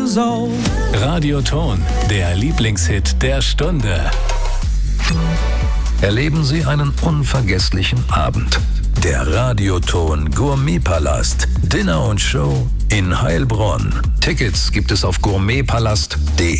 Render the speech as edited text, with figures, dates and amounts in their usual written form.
Sau. Radioton, der Lieblingshit der Stunde. Erleben Sie einen unvergesslichen Abend. Der Radioton Gourmetpalast. Dinner und Show in Heilbronn. Tickets gibt es auf gourmetpalast.de.